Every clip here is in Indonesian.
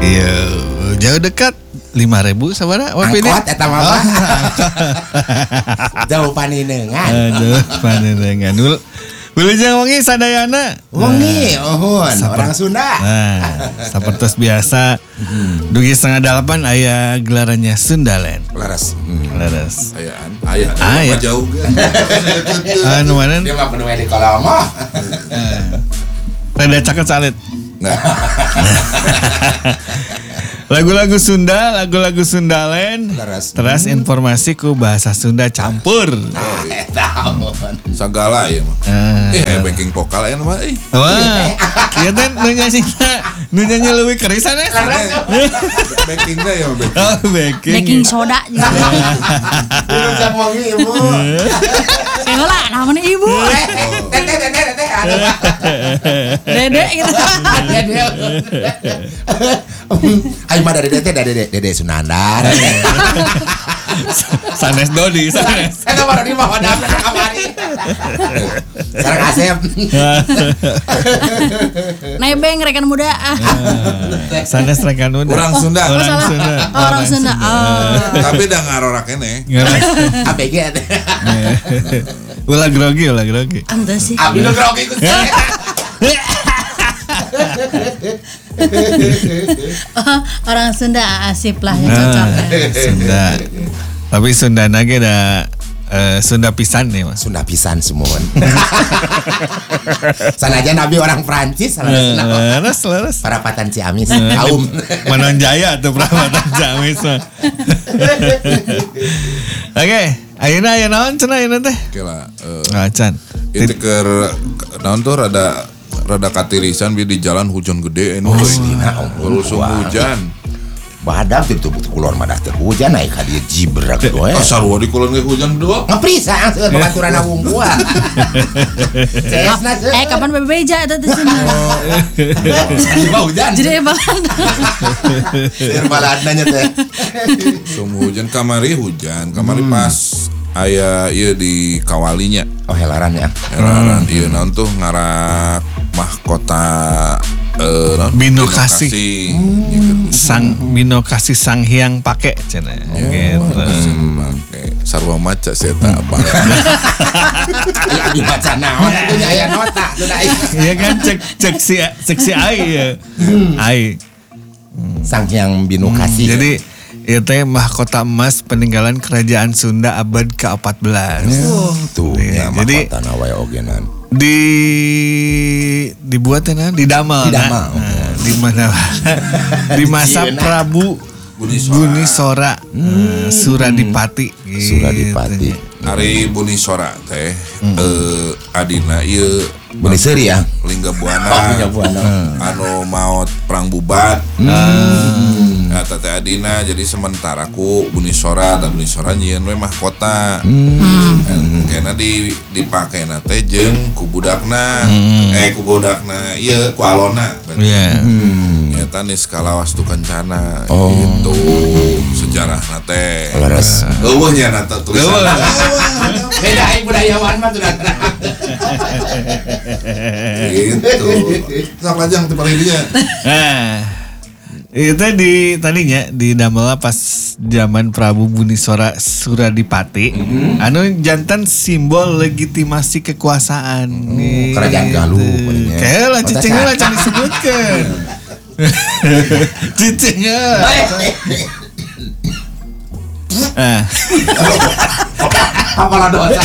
Iya, jauh dekat 5.000 sabaraha? Angkot eta mah. Jauh paninengan. Jauh paninengan. Wilujeng wengi sadayana. Wengi, orang Sunda. Nah, sapertos biasa. Dugi 7:30 aya gelarannya Sundaland. Laras. Aya jauh ge. Anu mana? Dia mah penuh di kolam mah. Rada caket salit. Nah. Lagu-lagu Sunda, lagu-lagu Sundaland. Terus informasi ku bahasa Sunda campur. Sagala ya mah. Backing vokal aya mah Wah. Ieu teh nu nyanyi leuwih kerisan ya. Backingnya ya Baking soda juga. Ibu jamongi ibu. Heula namanya ibu. Teteh. Dede gitu. Ayo mah dari Dede Sunandar. Sanes Dodi, sanes. Eta mah di bawah dapur kamari. Sareng Asep. Nebeng rekan muda. Sanes rekan muda. Orang Sunda. Orang Sunda. Tapi dah ngarorak ini. ABG teh. Ulah grogi. Anta sih. Abi nu grogi ku. Orang Sunda asip lah yang cocok. Sunda. Tapi Sundana ge da Sunda pisan nih Mas. Sunda pisan semua. Sanajan Nabi orang Prancis, Leres. Perapatan Ciamis, kaum Manon Jaya tuh perapatan Ciamis mah. Oke, ayeuna aya naon cenah ayeuna teh? Kela Acan. itu naon tuh rada katirisan di jalan hujan gede anu terus hujan. Badak itu kulon madah teh hujan naik ka dieu jibrak doe. Sarua di kulon ge hujan doang. Ngaprisa seueur babaturanna wungkua. Kapan bebeja eta teh cenah. Hujan. Jadi balan. Seueur baladna nya teh. Hujan kamari pas aya ieu di Kawalinya. Oh helaran ya. Helaran ieu naon tuh ngarak mahkota Bino Kasih. Bino Kasih Sang Hyang pake cenah. Gitu. Sarua maca sih eta apa. Lagi baca naon atunya aya nota nu da. Iya kan cek si Ai ya. Ai. Sang Hyang Bino Kasih. Jadi ieu teh mahkota emas peninggalan kerajaan Sunda abad ke-14. Tuh ya jadi mahkota wae ogenan. Dibuatnya di Damal. Di mana? Di masa Prabu Bunisora Suradipati. Suradipati. Ari Bunisora teh adina ieu Buniseri ya. Lingga Buana. Anu maot perang bubat. Eta teh adina jadi sementara ku Bunisora dan Bunisora nyieun we mahkota. Kena dipakena teh jeung ku budakna. Ku budakna ieu ku alona. Iya. Eta niskalawas tu kencana gitu sejarahna teh. Eueuh nya eta tulisan. Beda budayawan mah tuh gitu. Sang lajang teh paling dinya. Itu tadinya di Damela pas zaman Prabu Bunisora Suradipati, anu jantan simbol legitimasi kekuasaan. Kerajaan Galuh. Kayak lah cicingnya lah can disebutkan. Cicingnya. Apalah dosa.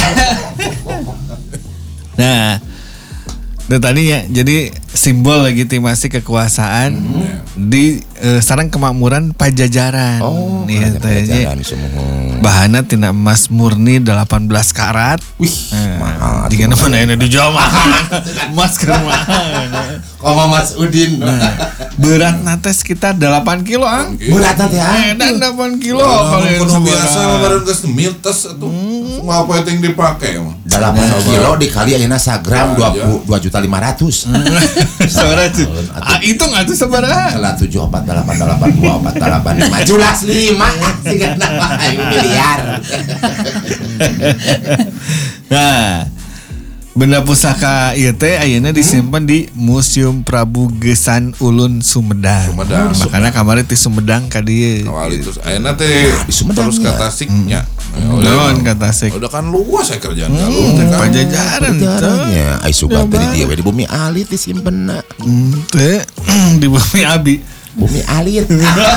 Nah, itu tadinya jadi simbol legitimasi kekuasaan di sareng kemakmuran Pajajaran. Nih Pajajaran semua. Bahana tina emas murni 18 karat. Wih, mahal. Jika mana ini dijual mahal. Emas keur mahal. Koma Mas Udin. Berat nate sekitar 8 kilo Berat nanti ya. Dan 8 kilo kalian biasa bareng geus miltes atuh. Semua apa yang dipake mah. 8 kilo dikali ayeuna sagram 2.500.000. Saudara tuh. Hitung atuh sabaraha? 748882485 jelas 5 sigana miliar. Nah, Benda pusaka ieu teh ayeuna disimpan di Museum Prabu Gesan Ulun Sumedang. Makanya kamari ti Sumedang ka dieu. Awal itu ayeuna teh terus ka Tasiknya. Naon ka Tasik? Udah kan luas saya kerjaan galur teh kan. Pajajaran teh. Ya, ai suka tadi dia di bumi alit disimpenna. Teh di Bumi Abi. Bumi alit.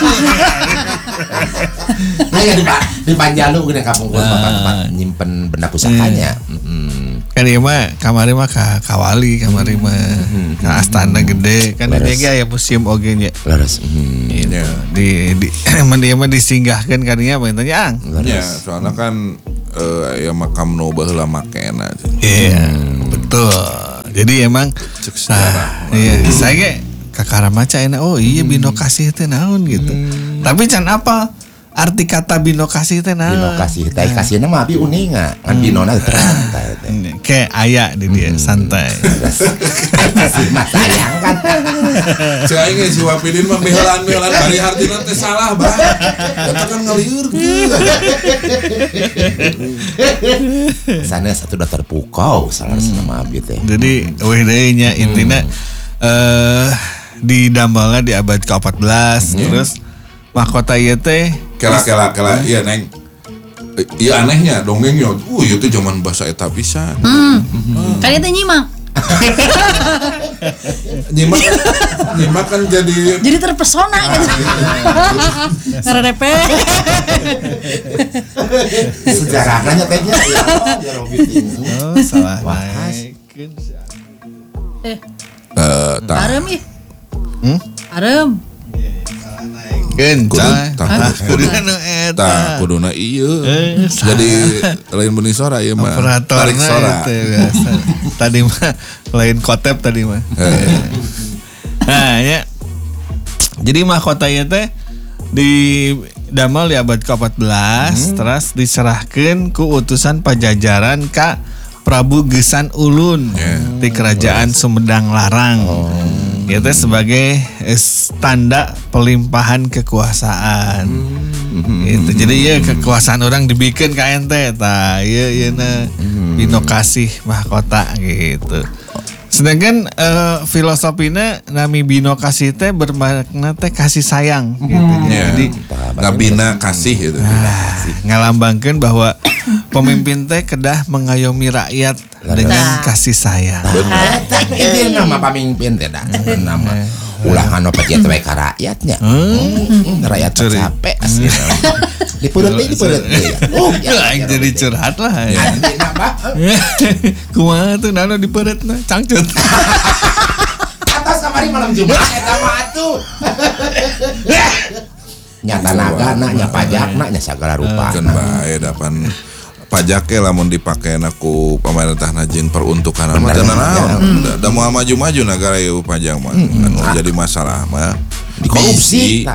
Aya di Panjalu geuning kampung tempat nyimpen benda pusakanya. Kan ieu mah kamari mah ka Kawali, kamari mah ka Astana Gede kan Leres. dia ge aya museum oge nya. Laras. Ya. Di dia mah disinggahkeun ka dinya apa tanya ang. Ya, soalnya kan ya makam nu baheula makena. Iya, betul. Jadi emang iya, saya ge kakara maca enak. Oh iya bino kasih teh naon gitu. Tapi can apa arti kata bino kasih teh naon? Bino kasih teh kasihna mah abi uninga, kan binona terantai teh. Kayak aya di dia santai. Kasih mah sayang kan. Si aing ge si Wapidin mah behelan-behelan bari hartina teh salah, Bang. Eta kan ngalieur Sana satu udah terpukau salah nama abi teh. Jadi weh deui nya intina di Dambalna di abad ke-14 terus mahkota ieu teh kela iya neng. Iya anehnya dongengnya. Ieu teh zaman basa eta pisan. Kali itu nyimak Nyimak kan jadi terpesona gitu. Ngarepe. Sejarahnya tehnya ya Robi. oh salah naikeun. Arem ih. Arem. Kuduna nu eta. Kuduna ieu. Jadi lain benih sora ieu mah. Tarik Operatorna sora. itu biasa. Tadi mah lain kotep tadi mah. Nah ya. Jadi mahkota ieu teh di damel di abad ke-14 terus diserahkeun ku utusan Pajajaran ka Prabu Gesan Ulun di Kerajaan Sumedang Larang. Itu sebagai tanda pelimpahan kekuasaan. Itu jadi ya kekuasaan orang dibikin ka ente tah ieu na bino kasih mahkota gitu. Sedangkan filosofina nami bino kasih teh bermakna teh kasih sayang gitu. Jadi ngabina kasih gitu. ngalambangkeun bahwa pemimpin teh kedah mengayomi rakyat dengan kasih sayang. Itu nama pamimpin teh dah. Nama ulah anu pejet we ka rakyatnya. Rakyat capek asli. Dipeureut deui. Oh, Aing jadi curhat lah. Kumaha tuh nano dipeureutna cangcut. Atas kamari malam Jumat eta mah atuh. Nya tanagana, nya pajakna, nya sagala rupa. Kan bae dapan pajake lamun dipakeun ku pamarentahna jeung peruntukan mah teu naon. Da moal maju-maju negara ieu pajak mah. Anu jadi masalah mah Dikorupsi.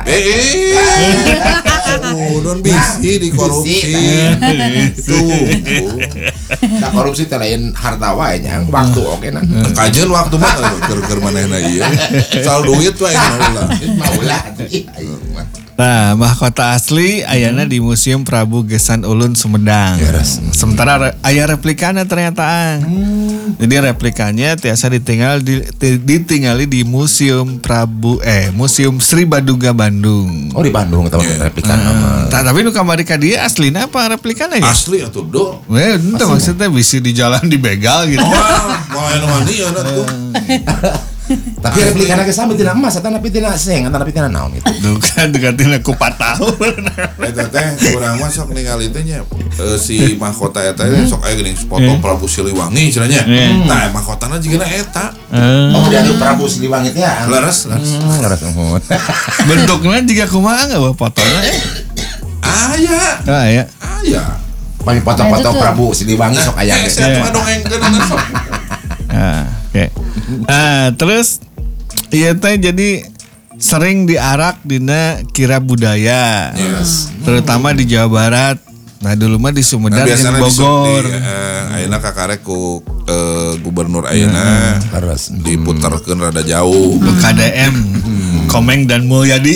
Udon bisi dikorupsi. Itu. Da korupsi teh lain harta wae nya, waktu oke na. Kajeun waktu mah keur manehna ieu. Soal duit wae Maulah. Nah, mahkota asli ayana di Museum Prabu Gesan Ulun Sumedang. Sementara aya replikana ternyata ang. Jadi replikanya tiasa ditinggali di Museum Museum Sri Baduga Bandung. Oh di Bandung teman replikana. Tapi nu kamari ka dieu aslina apa replikana ya? asli atuh do. Ente maksudnya bisa di jalan dibegal gitu. Mau anu mani ya tuh. Tapi replikana ke sama tina emas eta tapi tina seng, eta tapi tina naon gitu. Bukan deketin aku 4 tahun. Eta teh urang mah sok ningali teh nya si mahkota eta sok aya geuning foto Prabu Siliwangi cenanya. Nah, mahkotana jigana eta. Oh dari Prabu Siliwangi teh ya. Laras. Bentuknya juga kumaha enggak bawa fotonya? Aya. Aya. Paling foto-foto Prabu Siliwangi sok aya ge. Saya tuh dongengkeun sok. Oke. Nah, terus ieu teh jadi sering diarak dina kira budaya. Terutama di Jawa Barat. Nah, dulu mah di Sumedang jeung Bogor. Ayeuna kakarek ku gubernur ayeuna diputerkeun rada jauh. KDM Komeng dan Mulyadi.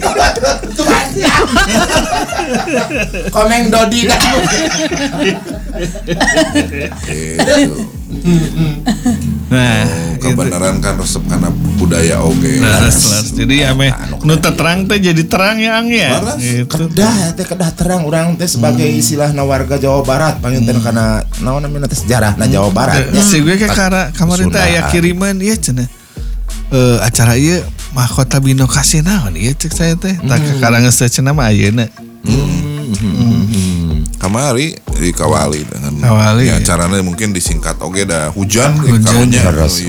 Komeng Dodi dah. Gitu. Nah, Kebenaran kan resep karena budaya oge. Laras. Jadi ame nu teu terang teh jadi terang ya Ang ya. Laras. Gitu. Kedah terang orang teh sebagai istilahna warga Jawa Barat panginten kana naon namanya teh sejarahna Jawa Barat. Si gue ke kemarin teh aya kiriman ieu cenah. Acara ieu mahkota binokasi naon ieu cek saya teh. Tak karangeus cenah mah ayeuna. Kamari di Kawali dengan Kawali, ya, ya. caranya mungkin disingkat oge da hujan Hujan, karunya Laras.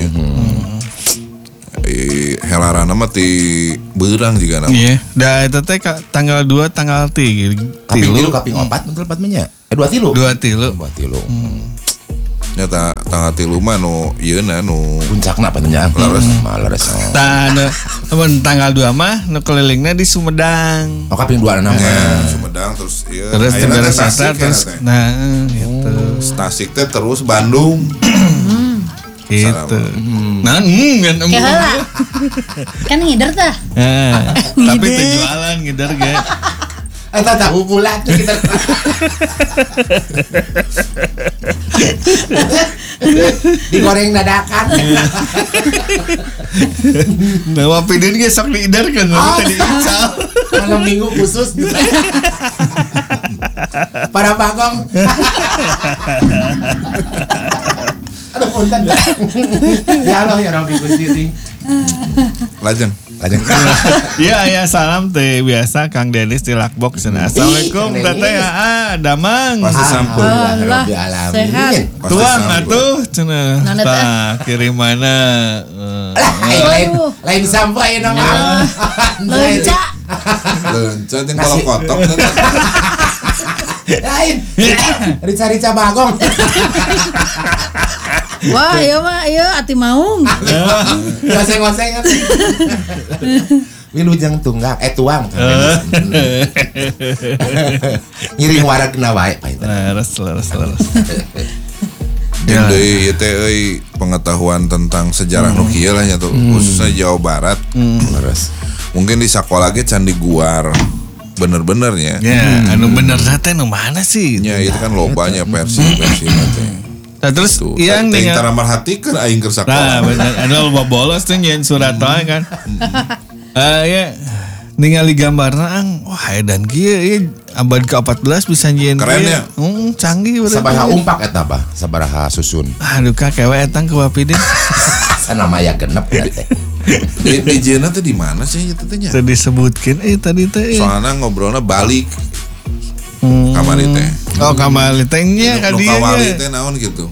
helarana mah ti beurang juga nama. Iya, da eta teh tanggal 2 tanggal 3 Kaping 3 kaping 4 betul 4 nya. 2 tilu. 2 tilu. 2 tilu. Nyata tanggal 3 mah nu ieuna nu Puncakna apa nya? Laras. Tanggal 2 mah nu kelilingna di Sumedang. Oh kaping 2 nama. Sumedang terus ieu Terus ayeuna teh beres Tasik eta ya, terus teh. gitu. Tasik teh terus Bandung. Gitu. Nah, kan Kehala. Kan ngider tah. Tapi teh jualan ngidar ge. Eta tahu bulat kita. Digoreng dadakan. Nah, wapidin ge sok diidarkeun tapi tadi ical. Malam minggu khusus. Para bagong. Aduh punten. Ya Allah ya Rabbi Gusti. Lajeng. Iya salam teh biasa Kang Denis di Lakbok cenah. Assalamualaikum teteh damang. Pasti sampun. Allah, Alamin. sehat. Tuang atuh cenah. Nana teh. Tah kirimana. Lain sampai nama. Lenca. Leunceun jeung kalau kotok. Lain. Rica bagong. Wah, ieu mah ieu ati maung. Ngoseng-ngoseng kan. Wilujeng tunggak tuang. Ngiring warakna wae painten. Laras. Jeung deui ieu teh euy pengetahuan tentang sejarah nu kieu lah nya tuh khususnya Jawa Barat. Terus Mungkin di sekolah ge Candi Guar. Bener-benernya. Ya, anu bener teh nu mana sih? Ya itu kan lobanya versi teh. Nah, terus Tuh, yang teh dengan tara merhatikeun aing keur Nah, sakola. bener. Anu loba bolos tuh nyen surat wae kan. Ya ningali gambarna ang, wah edan kieu ieu abad ke-14 bisa nyen. Keren ya? Canggih berarti. sabaraha umpak eta bah, sabaraha susun. Aduh kakewe etang ke Wapidin. Sana maya genep ya teh. Di Jena teh di mana sih itu teh nya? Tadi disebutkeun tadi teh. Soalnya ngobrolnya balik kamari teh. Oh, kamari teh nya ka Nu dieu. kawali teh naon gitu.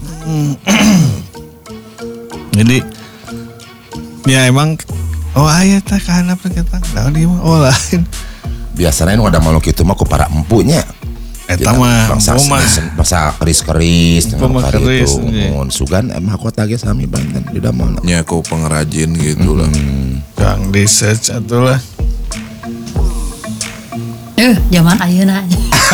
Jadi ya emang aya teh kana perketan. Naon ieu mah lain. Biasanya nu ada makhluk itu mah ku para empunya. Eta mah bangsa keris-keris Empu mah keris, iya. mun sugan mahkota ge sami Banten di damelna. Nya ku pengrajin gitu lah. Kang di search atulah. Zaman ayeuna.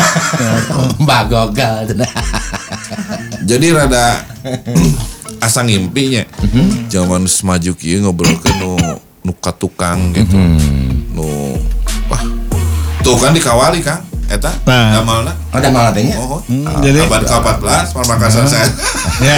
Bagogal cenah. Jadi rada asa ngimpinya. Zaman semaju kieu ngobrolkeun nu katukang gitu. Nu wah. Tuh kan dikawali Kang eta Nah. damalna. Ada malah teh nya. Oh. Jadi Abad ke-14 Pamekasan saya. ya.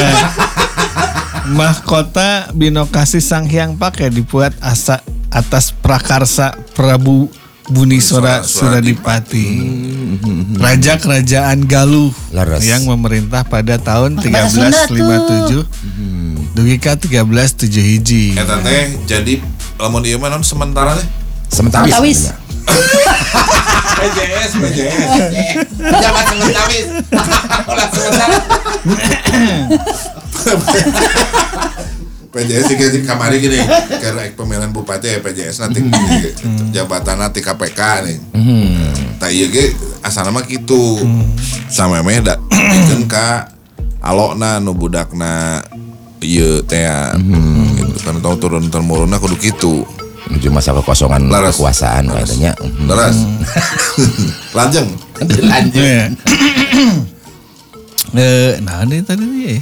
Mahkota binokasi Sang Hyang Pakai dibuat atas prakarsa Prabu Bunisora Suradipati, Raja Kerajaan Galuh Laras. yang memerintah pada tahun Bahasa Sunda 1357 dugi ka 1307 hiji. Eta teh jadi lamun ieu mah naon sementara teh. Sementawis. Sementawis. PJS. Jabat sementawis. Olah sementara. PJS di kamari gini karena pemilihan bupati ya PJS nanti jabatan nanti KPK nih tak iya ge asal nama gitu sama meh da bikin ka alokna nu budakna iya teh gitu kan tau turun temurunna kudu gitu Menuju masa kekosongan Laras. kekuasaan katanya. leres lanjeng Lanjut. Ya. Nah ini tadi nih.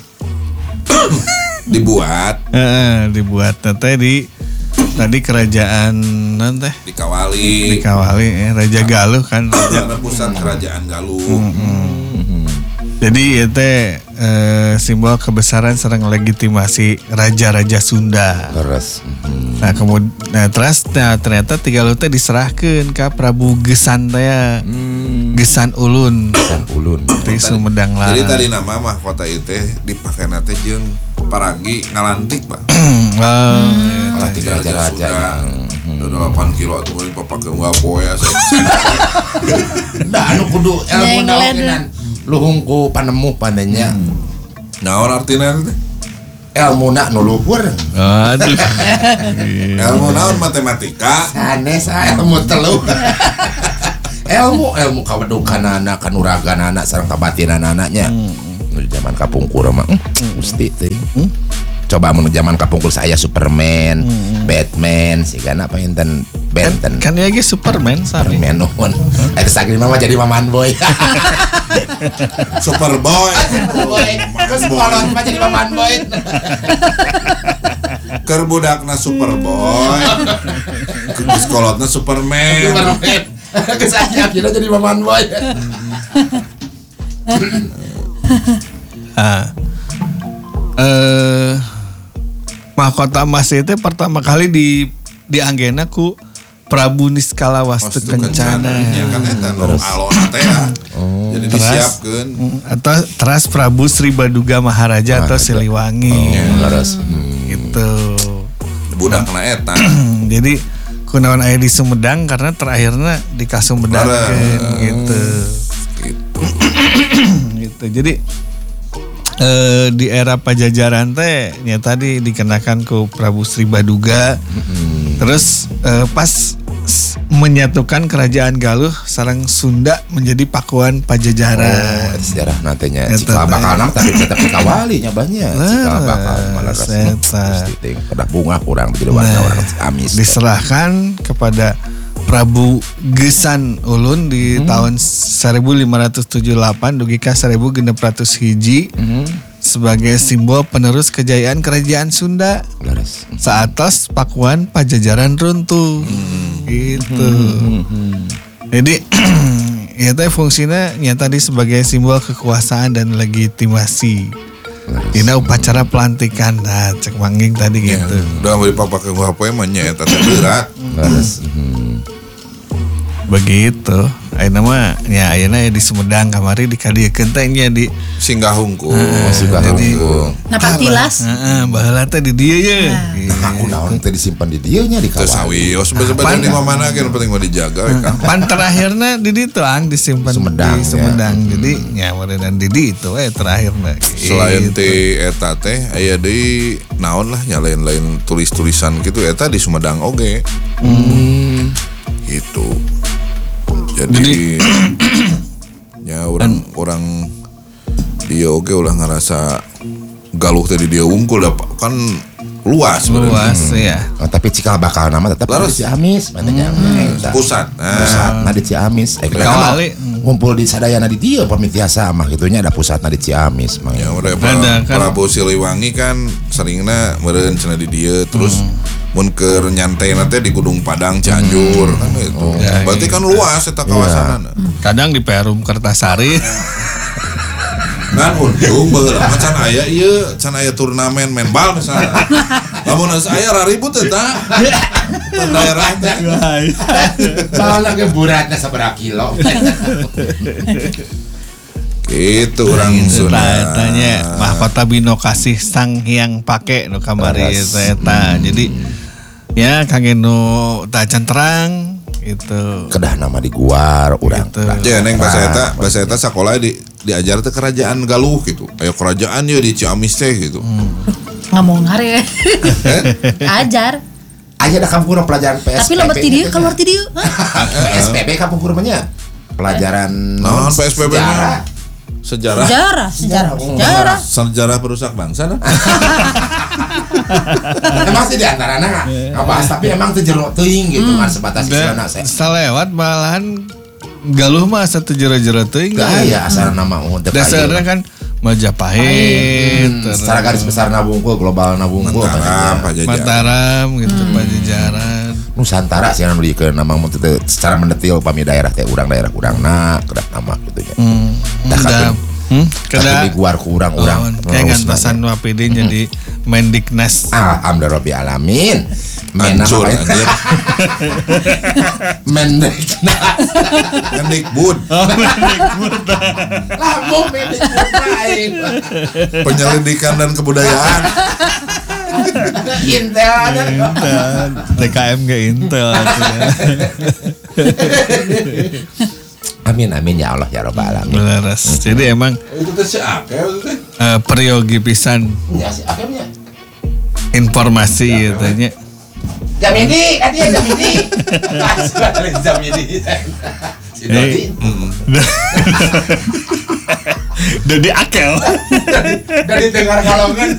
dibuat Dibuat teh di tadi kerajaan nanti dikawali dikawali Raja Galuh kan karena pusat kerajaan Galuh Jadi itu simbol kebesaran serang legitimasi raja-raja Sunda. Terus. Nah terus ternyata tiga teh diserahkan ke Prabu Gesan teh. Gesan Ulun. Gesan Ulun. Di Sumedang lah. Jadi tadi nama mahkota itu dipakai nate jeung paragi ngalantik Pak. Ngalantik raja-raja. 8 kilo atuh beureum papakeun wapoe asa. Da anu kudu ilmu naonan. Luhung ku panemuh pandenya. Naon artina teh? Ilmuna nu luhur. Aduh. Ilmu naon matematika. Sanes ilmu telu. ilmu kawedukanana kanuraganana sareng kabatinana nya. Nu zaman kapungkur mah gusti teh. Coba mun zaman kapungkur saya Superman, Batman, sigana apa enten Benten. Kan ya ge Superman sami. Superman nuhun. Eta sagri mah jadi Maman Boy. Superboy. Terus kolot mah jadi Maman Boy. Keur budakna Superboy. Geus kolotna Superman. Superman. Kesanya kira jadi Maman Boy. Mahkota emas itu pertama kali dianggena ku Prabu Niskala Wastu Kencana. Ya kan eta nu alona teh ya. Jadi disiapkeun. Atau teras Prabu Sri Baduga Maharaja atau Siliwangi. Gitu. Budakna eta. Jadi kunaon aya di Sumedang karena terakhirnya di Kasumedang gitu. Gitu. Jadi di era Pajajaran teh nya tadi dikenakan ku Prabu Sri Baduga. Terus pas menyatukan kerajaan Galuh sareng Sunda menjadi pakuan Pajajaran. Sejarah nantinya cikal bakal nama tapi tetap kawalinya banyak. Cikal bakal malah ting pada bunga kurang jadi warna orang amis. Diserahkan kepada Prabu Gesan Ulun di tahun 1578 dugi ka 1600 hiji sebagai simbol penerus kejayaan kerajaan Sunda. Saatos pakuan Pajajaran runtuh. Gitu. Jadi ya teh fungsinya nyata tadi sebagai simbol kekuasaan dan legitimasi. Dina upacara pelantikan. Nah, cek mangging tadi gitu. Udah mau dipapakeun ku hapoe mah nya eta teh berat. Begitu. Ayeuna mah nya ayeuna di Sumedang kamari dikadiekeun teh nya di Singgahungku. Singgahungku. Napa tilas? Heeh, baheula teh di dieu ye. Aku naon teh disimpan di dieu nya di Teu kawali. sawios sebenarnya di mana ge penting mah dijaga we kan. Pan terakhirna di ditu ang disimpan Sumedang, di Sumedang. Jadi nya meureun di ditu terakhirna. Selain ti eta teh aya deui naon lah nya lain-lain tulis-tulisan gitu eta di Sumedang oge. Gitu. Jadi ya orang dia oge ulah ngerasa Galuh tadi dia wungkul kan luas ya. Tapi cikal bakal nama tetap di Ciamis katanya. Pusat. Pusatna di Ciamis. Kawali ngumpul di sadayana di dieu pamitiasa mah gitunya ada pusatna di Ciamis mah. Ya udah Prabu Siliwangi kan seringna meureun cenah di dieu terus mun keur nyantai teh di Gunung Padang Cianjur kan itu. Berarti kan luas eta kawasanana. Kadang di Perum Kertasari. Kan untung baheula mah can aya ieu, can aya turnamen main bal misalnya. Lamun aya raribut eta. Daerah teh. Bala ge buratna sabaraha kilo. Gitu orang Sunda. Tanya mahkota Bino Kasih Sang Hyang Pake nu kamari eta. Jadi ya kangge nu tacan terang gitu. Kedah nama di guar urang. Ya neng bahasa eta sakola diajar teh kerajaan Galuh gitu. Aya kerajaan ye di Ciamis teh gitu. Ngomong hari. Ajar. Aja ada kampung pelajaran PSPB. Tapi lomba ti dieu keluar ti dieu. PSPB kampung kurmanya. Pelajaran non PSPB-nya. Sejarah perusak bangsa. Emang sih diantaranya ngebahas tapi emang itu jero teuing gitu kan sebatas istilahna saya. Salewat malahan Galuh mah asa teu jero-jero teuing. Iya asal nama untuk dasarnya kan Majapahit. Secara garis besar nabungkul global nabungkul Mataram gitu Pajajaran. Nusantara sih anu dikeun nama mun teu secara mendetil pami daerah teh urang-urangna kedak nama gitu nya. Tapi guar kurang orang. Kayak ngantosan WPD jadi Mendiknas. Alhamdulillah alamin. Hancur anjir. Mendikbud. Lambung Mendikbud lain. Penyelidikan dan kebudayaan. Intel aja. TKM gak Intel. Amin ya Allah ya Rabbal alamin. Beres. Jadi emang Itu teh siapa ya itu teh? periogi pisan Ya si akhirnya. informasi tanya. Jamidi, katanya Jamidi. Jamidi. Si Dodi. Dodi Akel. Dari Tenggar Kalongan.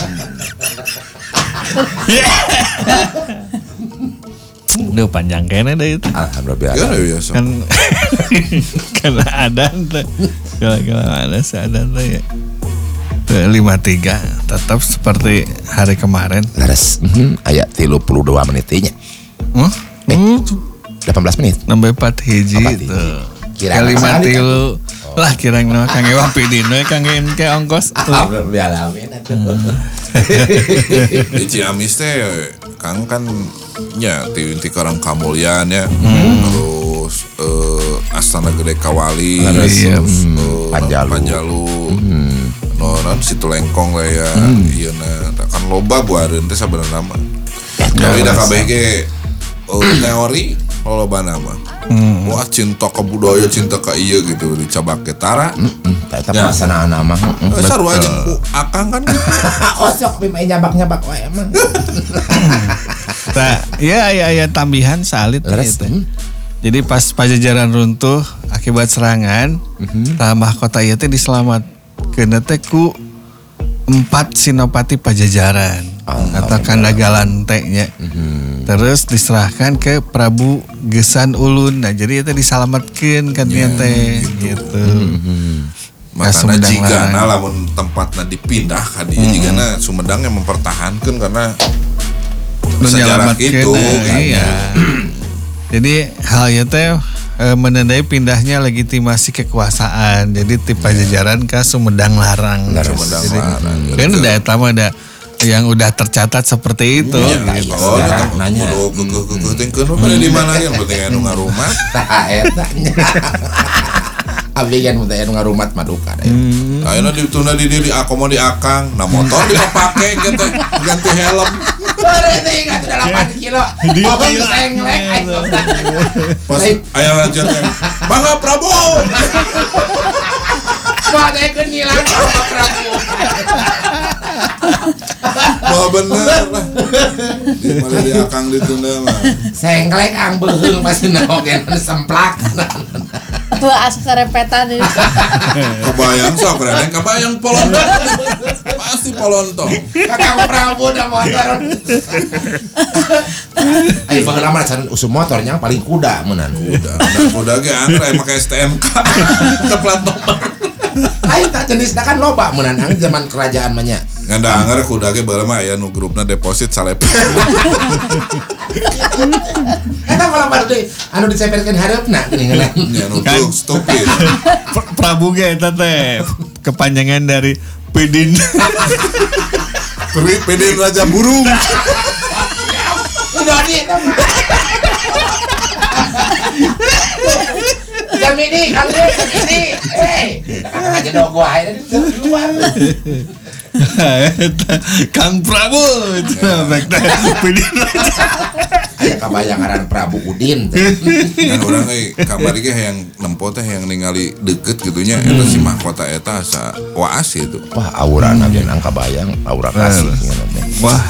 Duh panjang kayaknya deh itu. Alhamdulillah. Ya biasa. Kan karena ada tuh. Kalau ada seadan tuh ya. 53 tetap seperti hari kemarin. Laras. Ayat 32 menitnya. 18 menit. Nambah 4 hiji Empat hiji. tuh. Kira Kalimat tilu lah kirang nama kangge wapidin we kangge ke ongkos. Alhamdulillah. Di Ciamis teh Kang kan ya ti Karang Kamulyan ya. Terus Astana Gede Kawali. Iya. Panjalu. Noran situ lengkong lah ya. Iya nah kan loba buareun teh sabenerna mah. Tapi da kabeh ge teori loba nama. Wah cinta ke budaya, cinta ke iya gitu dicabak ke tara. Tapi pasangan nama. Sarua aja ku akang kan. Osok pemain nyabak wae emang. Ya tambihan salit gitu. Jadi pas Pajajaran runtuh akibat serangan, mahkota ieu teh diselamatkeun teh ku 4 Sinopati Pajajaran atau Kandagalan nya. Terus diserahkan ke Prabu Gesan Ulun. Nah jadi itu diselamatkan kan teh gitu. Makanya jigana lamun tempatnya dipindah ka dieu jigana Sumedang yang mempertahankan karena sejarah itu kan. Iya. Jadi hal itu teh menandai pindahnya legitimasi kekuasaan. Jadi ti Pajajaran ke Sumedang Larang. Sumedang Larang. Kan udah etama ada yang udah tercatat seperti itu. Gitu. Oh, nanya. Kudu tengkeun pada di mana yang penting anu ngarumat. Tah eta nya. Abi kan mun anu ngarumat maduka da. Ayeuna ditunda di akomodi akang, nah motor dipake gitu ganti helm. Berarti kan 8 kilo. Oh, senglek ayo. Pas aya lanjut Bangga Prabowo. Padekeun ngilang sama Prabu. Wah bener lah. Di mana di akang ditunda mah. Senglek ang beuheung pasti oge semplak. Tuh asa karepetan ini. Kebayang sok Reneng, kebayang Polontong. Pasti Polontong. Kakak Prabu da motor. Ayo baheula mah can usum motornya paling kuda meunan. Udah ge anggar make STNK. Teplat nomor. Ayo tak jenisna kan loba meunan ang zaman kerajaan mah nya. Nganda anggar kuda ge baheula mah aya nu grupna deposit salep. Eta malah baru anu diceperkeun hareupna geuningan. Ya nu tuh stupid. Prabu ge eta teh kepanjangan dari Pedin. Pedin Raja Burung. Udah di eta mah. Jamini, kamu ini. Kakak aja dong gua aja di luar. Kang Prabu itu baik Pedin Raja. Aya kabayangaran Prabu Udin. Dan orang kamari ge yang nempo teh yang ningali deket gitunya eta si mahkota eta asa waas itu. Wah, aurana geun ang kabayang, aura kasih ngana. Wah.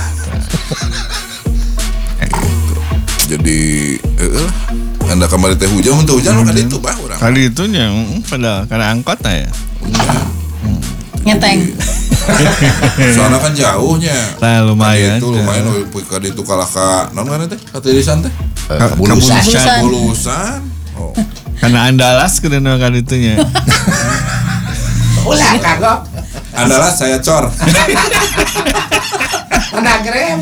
Jadi anda kamari teh hujan untuk hujan kan itu bah urang. Kali itunya pada karena angkotnya ya. Ngeteng. Soalnya kan jauhnya. Nah, lumayan. Itu lumayan ka ditu kalah ka naon ngaran teh? Katirisan teh? Bulusan. Oh. Karena Andalas kedena kali itunya. Ulah kagok. Andalas saya cor. Anda grem.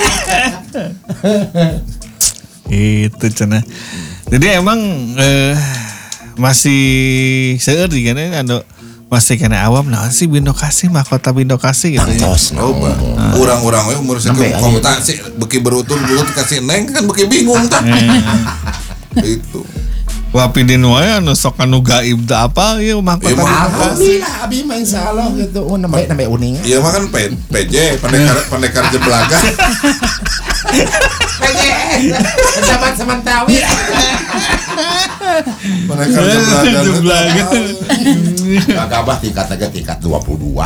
Itu cenah. Jadi emang masih seueur di kana anu masih kena awam nah sih Bindokasi mahkota Bindokasi gitu ya. Antos Orang-orang we umur sekian komta sih beki berutun-utun kasih neng kan beki bingung tuh. Itu. Wah pindin wae anu sok anu gaib teh apa ieu mahkota Bindokasi. alhamdulillah abi mah insyaallah gitu nembe uning Iya mah kan PJ pendekar jeblaga. zaman semantawi Pendekar jeblaga. gagabah tingkat 22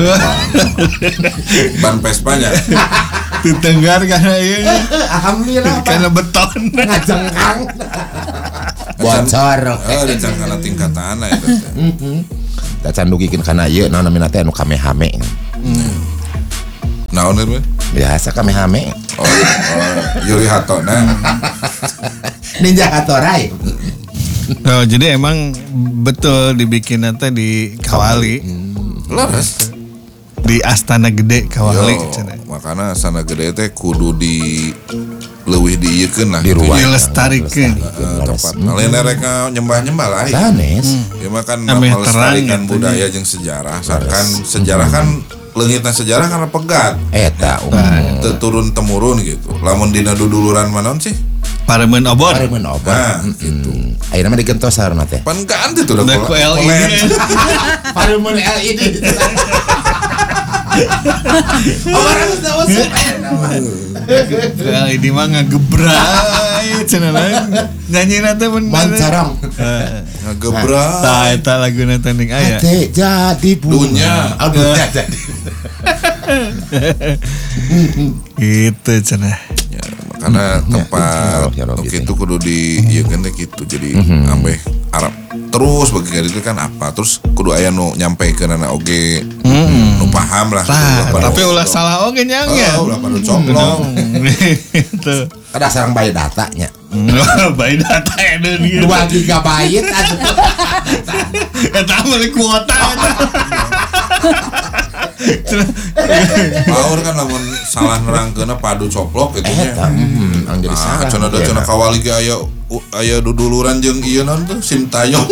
Ban Vespanya. Ditenggar karena ieu alhamdulillah karena beton. ngajengkang bocor Dengan tingkatan eta teh. da can dugikeun kana ieu namina teh anu kamehame Naon itu? biasa kamehame Yuri Hatona. ninja hatorai Oh, jadi emang betul dibikin nanti di Kawali Leres. di Astana Gede Kawali Yo, cenah. makanya sana gede teh kudu di leuwih dieukeun lah Di ruang. Dilestarikeun. Tempat lain mereka nyembah-nyembah lah. sanes Ya makan Ame melestarikan terang, budaya jeung sejarah. Kan sejarah kan leungitna sejarah karena pegat. eta Turun temurun gitu. Lamun dina duduluran manaon sih? Paremen obor. paremen obat Nah, gitu. ayeuna mah digentos sarana teh Pan ganti tuh Udah ku LED. paremen LED orang geus usuk LED mah ngagebrai cenah lain. Nyanyina teh bener. mancarong Ngagebrak. Tah eta laguna teh ning aya. Ate jadi Dunya. dunya jadi Gitu cenah. Ya, karena tempat Ya Allah, itu kudu di ieu kan teh gitu. Jadi ambeh Arab terus bagi itu kan apa terus kudu aya nu nyampekeun anak oge nu paham lah. Tah, Ulah tapi pada- ulah salah oge nyang ya. Ulah pada coplong. Itu. kada sareng bae datanya Bayi data edeun gitu. 2 GB atuh Eta mah kuota eta. Baur kan lamun salah nerangkeunna padu coplok gitu nya. eta angger Ah, salah cenah da cenah kawali ge aya duduluran jeung ieu naon tuh Sintayong.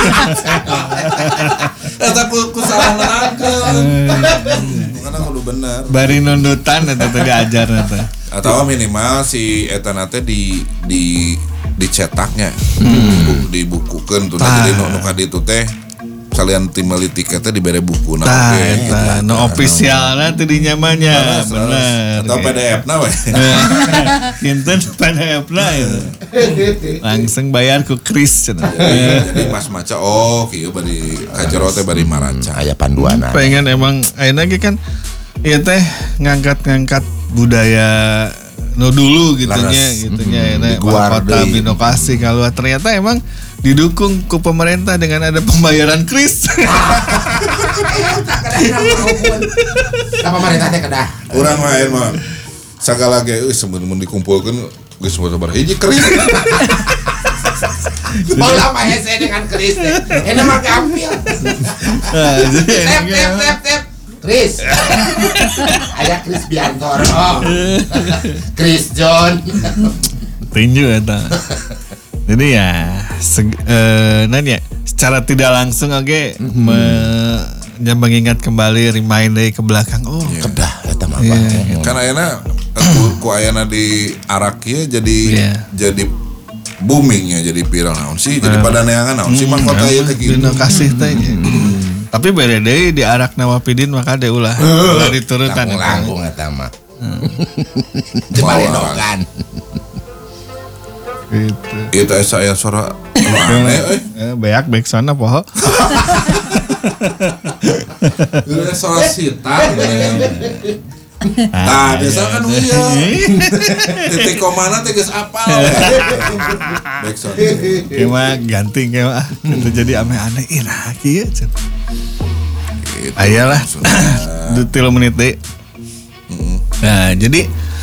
Eta ku salah nerangkeun. Karena kudu bener. Bari nundutan eta teh diajar eta. Atau minimal si eta nate dicetaknya. Dibukukeun tuh. Nah, jadi nu ka ditu teh salian timeli tiketnya dibere buku nah Tah oke. eta nu ofisialna teh dinya mah nya. Bener. Atau PDF-na we. Kinten PDF-na itu. Langsung bayar ku Kris cenah. Jadi Mas Maca kieu bari kajero teh bari maraca. aya panduana Pengen emang ayeuna ge kan ieu teh ngangkat-ngangkat budaya nu dulu gitunya Di kota Guardi. Bindokasi kalau ternyata emang didukung ku pemerintah dengan ada pembayaran Kris. apa pemerintah teh kedah Urang mah aya mah sagala ge mun dikumpulkeun geus sabar hiji keris. Bola mah hese dengan Kris teh. Ini mah gampil. Nah, jadi Tep. Kris. Aya Kris Biantoro. Kris John. tinju eta. Jadi ya nanya secara tidak langsung oke mengingat kembali remind deui ke belakang. Oh, Kedah eta mah. Kan ayeuna ku ayana di Arak ieu Iya. jadi booming ya jadi viral naon sih jadi pada neangan naon sih mahkota ieu teh gitu. Kasih teh. Tapi bere deui di Arak Nawapidin maka ada ulah diturutan eta. Langkung eta mah. Jebalenokan. Gitu. Itu saya suara aneh Beak sana poho. suara sitar. Nah, biasa kan iya. Titik komana teh geus apal. Backsound. Kema ganti kema. Itu jadi aneh-aneh. Nah, kieu cenah. Gitu. Ayalah. 3 menit deh. Nah, jadi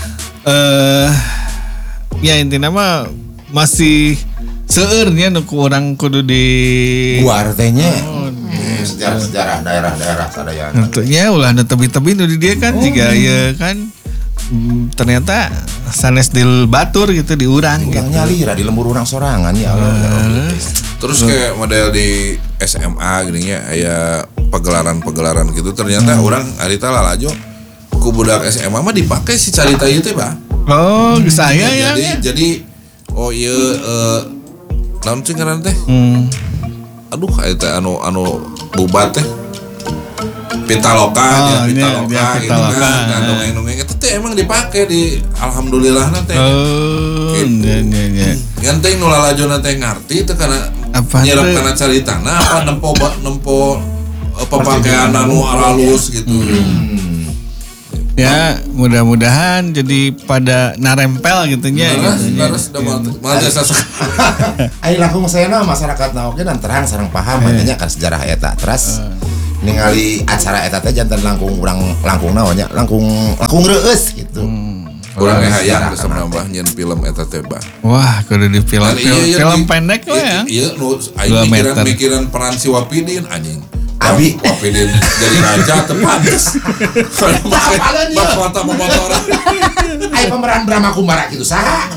ya intinya mah masih seueurnya nu urang kudu di Gua artinya sejarah-sejarah daerah-daerah sadaya. tentunya ulah nu tebi-tebi nu di dia kan jika ya kan ternyata sanes di batur gitu di urang gitu. Urang nyalira di lembur urang sorangan ya Allah. Terus kayak model di SMA gini ya aya pegelaran gitu ternyata orang arita lalajo ku budak SMA mah dipakai si carita ieu teh bah. Oh, saya ya. Jadi oh ieu naon sih ngaran teh? Aduh eta anu bubat teh. Pitaloka gitu kan dongeng-dongeng itu teh emang dipakai di alhamdulillah teh. Oh, nya. Ganteng nu lalajona teh ngarti teh kana nyerep kana caritana apa nempo pemakaian anu halus gitu. Ya, mudah-mudahan jadi pada narempel gitunya. Laras malah jasa Ayo langkung sayana masyarakat naoge dan terang sareng paham nya kan sejarah eta terus ningali acara eta teh janten langkung naonnya langkung reueus gitu. Urang hayang geus nambah nyeun film eta teh bah. Wah, kudu di film pendek we ya. Iya nu aya mikiran peran si Wapidin anjing. Abi Wapidin jadi raja teu pantes. Mahkota pemotoran. Aya pemeran Brahma Kumbara kitu saha?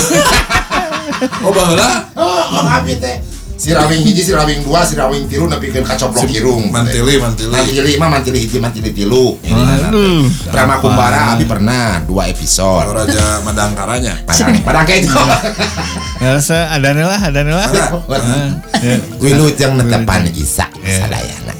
Oh baheula? Oh abi teh. Si rawing hiji, si rawing dua, si rawing tilu nepikeun kacoplok kirung. Mantili. Mantili 3, mantili 3. Brahma Kumbara abi pernah 2 episode. Raja Madangkaranya. Padang kayak itu. Ada nih lah. Wilut yang netepan Isa sadayana.